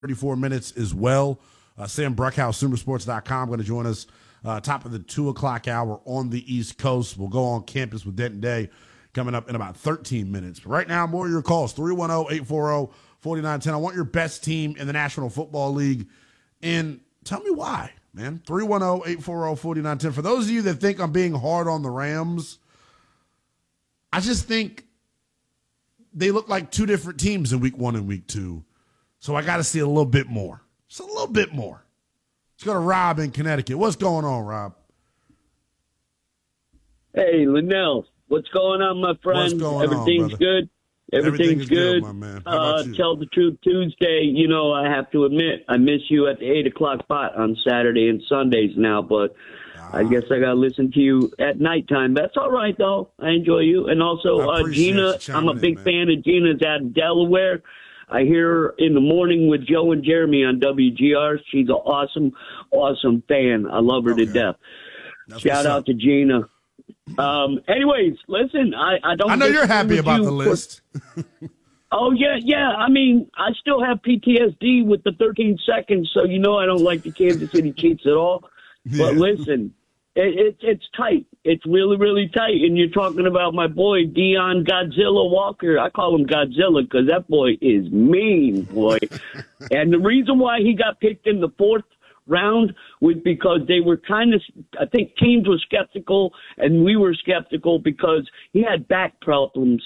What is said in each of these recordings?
34 minutes as well. Sam Bruckhouse, Sumersports.com, going to join us top of the 2 o'clock hour on the East Coast. We'll go on campus with Denton Day coming up in about 13 minutes. But right now, more of your calls, 310-840-4910. I want your best team in the National Football League, and tell me why, man. 310-840-4910. For those of you that think I'm being hard on the Rams, I just think they look like two different teams in week 1 and week 2. So I got to see a little bit more. Just a little bit more. Let's go to Rob in Connecticut. What's going on, Rob? Hey, Linnell. What's going on, my friend? What's going Everything's on, good? Everything's good, my man. How about you? Tell the Truth Tuesday. You know, I have to admit, I miss you at the 8 o'clock spot on Saturday and Sundays now, but I guess I got to listen to you at nighttime. That's all right, though. I enjoy you. And also, Gina, I'm a big fan of Gina's out of Delaware. I hear her in the morning with Joe and Jeremy on WGR. She's an awesome, awesome fan. I love her to death. Shout out to Gina. Anyways, listen, I don't. I know you're happy about the list. Oh, yeah. I mean, I still have PTSD with the 13 seconds, so you know I don't like the Kansas City Chiefs at all. But listen, it's tight. It's really, really tight. And you're talking about my boy, Deion Godzilla Walker. I call him Godzilla because that boy is mean, boy. And the reason why he got picked in the 4th round was because they were I think teams were skeptical and we were skeptical because he had back problems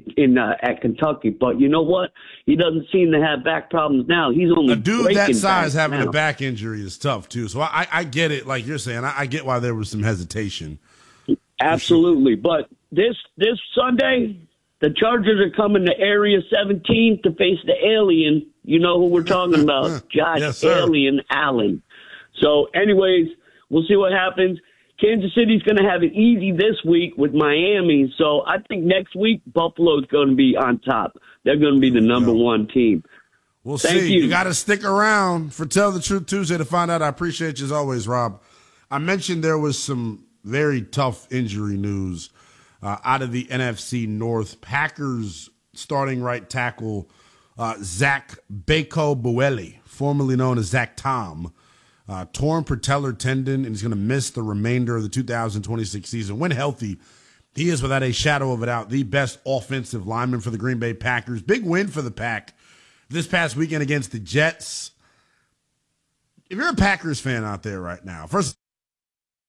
at Kentucky. But you know what? He doesn't seem to have back problems now. He's only a dude that size having now. a back injury is tough too. So I get it. Like you're saying, I get why there was some hesitation. Absolutely. Sure. But this Sunday, the Chargers are coming to Area 17 to face the alien. You know who we're talking about, Josh Alien Allen. So, anyways, we'll see what happens. Kansas City's going to have it easy this week with Miami. So, I think next week, Buffalo's going to be on top. They're going to be the number 1 team. We'll see. You got to stick around for Tell the Truth Tuesday to find out. I appreciate you as always, Rob. I mentioned there was some very tough injury news out of the NFC North. Packers starting right tackle Zach Bako-Bueli, formerly known as Zach Tom, torn patellar tendon, and he's going to miss the remainder of the 2026 season. When healthy, he is without a shadow of a doubt the best offensive lineman for the Green Bay Packers. Big win for the Pack this past weekend against the Jets. If you're a Packers fan out there right now, first